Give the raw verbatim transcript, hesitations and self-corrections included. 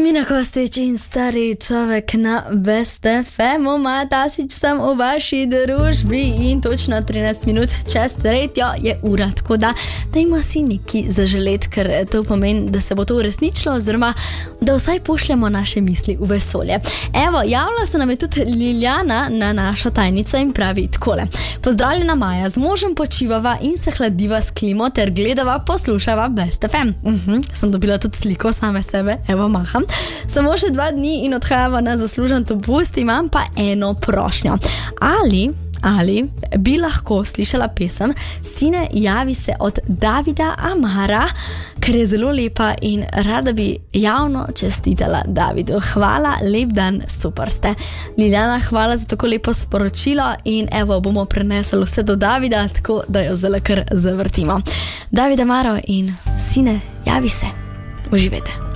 Mina Kostić in stari človek na Best ef emu, Maja Tasić sem v vaši družbi in točno trinajst minut čez tretjo je ura, tako da dajmo si neki zaželeti, ker to pomeni, da se bo to uresničilo oziroma da vsaj pošljemo naše misli v vesolje. Evo, javila se nam je tudi Liljana na našo tajnico in pravi takole. Pozdravljena Maja, z možem počivava in se hladiva s klimo ter gledava, poslušava Best ef em. Uh-huh. Sem dobila tudi sliko same sebe, evo maham. Samo še dva dni in odhajava na zaslužen dopust, imam pa eno prošnjo. Ali, ali bi lahko slišala pesem Sine, javi se od Davida Amara, ker je zelo lepa in rada bi javno čestitala Davidu. Hvala, lep dan, super ste. Liljana, hvala za tako lepo sporočilo in evo, bomo prenesli vse do Davida, tako da jo zelo kar zavrtimo. David Amaro in Sine, javi se. Uživajte.